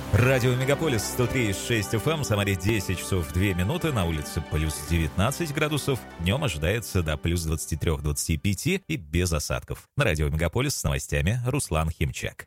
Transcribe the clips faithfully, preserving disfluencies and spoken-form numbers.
Радио Мегаполис сто три и шесть эф эм, Самаре десять часов две минуты, на улице плюс девятнадцать градусов, днем ожидается до плюс двадцати трёх — двадцати пяти и без осадков. На Радио Мегаполис с новостями Руслан Химчак.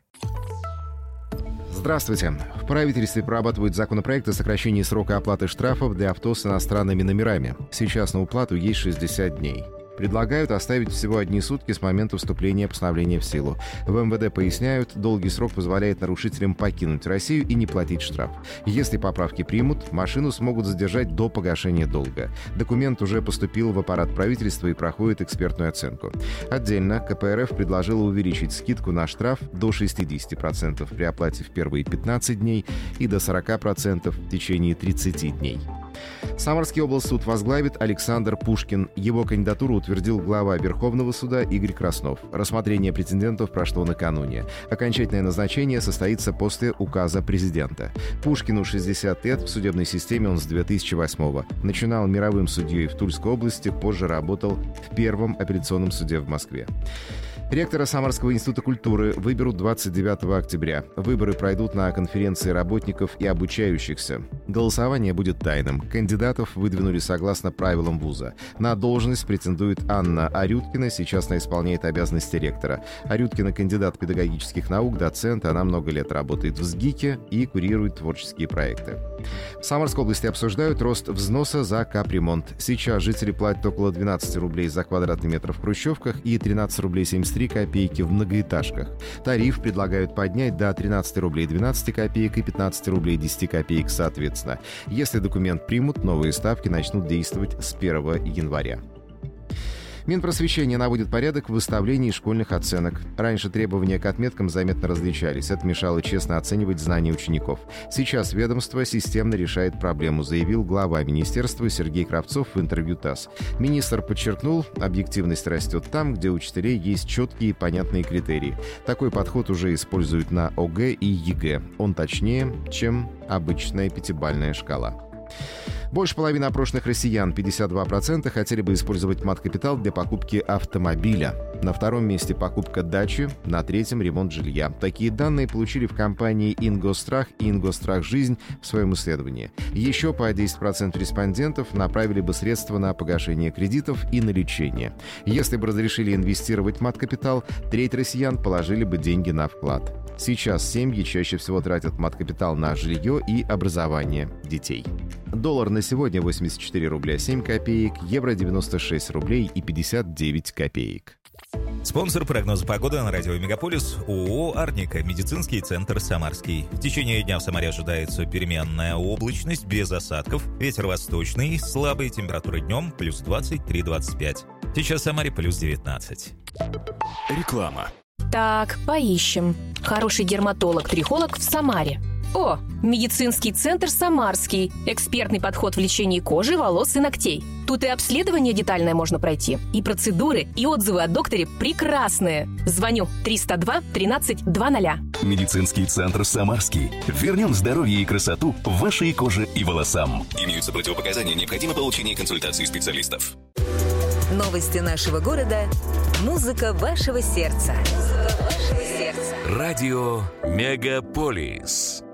Здравствуйте. В правительстве прорабатывают законопроект о сокращении срока оплаты штрафов для авто с иностранными номерами. Сейчас на уплату есть шестьдесят дней. Предлагают оставить всего одни сутки с момента вступления постановления в силу. В эм вэ дэ поясняют, долгий срок позволяет нарушителям покинуть Россию и не платить штраф. Если поправки примут, машину смогут задержать до погашения долга. Документ уже поступил в аппарат правительства и проходит экспертную оценку. Отдельно ка пэ эр эф предложила увеличить скидку на штраф до шестидесяти процентов при оплате в первые пятнадцать дней и до сорока процентов в течение тридцати дней. Самарский облсуд возглавит Александр Пушкин. Его кандидатуру утвердил глава Верховного суда Игорь Краснов. Рассмотрение претендентов прошло накануне. Окончательное назначение состоится после указа президента. Пушкину шестьдесят лет, в судебной системе он с две тысячи восьмого. Начинал мировым судьей в Тульской области, позже работал в Первом апелляционном суде в Москве. Ректора Самарского института культуры выберут двадцать девятого октября. Выборы пройдут на конференции работников и обучающихся. Голосование будет тайным. Кандидатов выдвинули согласно правилам вуза. На должность претендует Анна Арюткина, сейчас она исполняет обязанности ректора. Арюткина — кандидат педагогических наук, доцент, она много лет работает в СГИКе и курирует творческие проекты. В Самарской области обсуждают рост взноса за капремонт. Сейчас жители платят около двенадцати рублей за квадратный метр в хрущевках и тринадцать рублей семьдесят три копейки в многоэтажках. Тариф предлагают поднять до тринадцати рублей двенадцати копеек и пятнадцати рублей десяти копеек соответственно. Если документ примут, новые ставки начнут действовать с первого января. Минпросвещение наводит порядок в выставлении школьных оценок. Раньше требования к отметкам заметно различались. Это мешало честно оценивать знания учеников. Сейчас ведомство системно решает проблему, заявил глава министерства Сергей Кравцов в интервью ТАСС. Министр подчеркнул, объективность растет там, где у учителей есть четкие и понятные критерии. Такой подход уже используют на о гэ и е гэ. Он точнее, чем обычная пятибалльная шкала. Больше половины опрошенных россиян, пятьдесят два процента, хотели бы использовать мат-капитал для покупки автомобиля. На втором месте покупка дачи, на третьем — ремонт жилья. Такие данные получили в компании «Ингосстрах» и «Ингосстрах Жизнь» в своем исследовании. Еще по десять процентов респондентов направили бы средства на погашение кредитов и на лечение. Если бы разрешили инвестировать мат-капитал, треть россиян положили бы деньги на вклад. Сейчас семьи чаще всего тратят мат-капитал на жилье и образование детей. Доллар на сегодня восемьдесят четыре рубля семь копеек, евро девяносто шесть рублей и пятьдесят девять копеек. Спонсор прогноза погоды на радио Мегаполис — ООО «Арника», медицинский центр «Самарский». В течение дня в Самаре ожидается переменная облачность без осадков, ветер восточный, слабые температуры днем плюс двадцать три — двадцать пять. Сейчас в Самаре плюс девятнадцать. Реклама. Так, поищем. Хороший дерматолог-трихолог в Самаре. О, медицинский центр «Самарский». Экспертный подход в лечении кожи, волос и ногтей. Тут и обследование детальное можно пройти, и процедуры, и отзывы о докторе прекрасные. Звоню триста два тринадцать двадцать. Медицинский центр «Самарский». Вернем здоровье и красоту вашей коже и волосам. Имеются противопоказания, необходимо получение консультации специалистов. Новости нашего города. Музыка вашего сердца. Музыка вашего сердца. Радио Мегаполис.